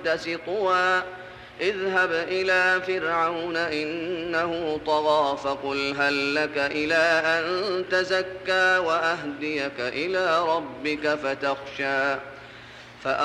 طوى اذهب إلى فرعون إنه طغى فقل هل لك إلى أن تزكى وأهديك إلى ربك فتخشى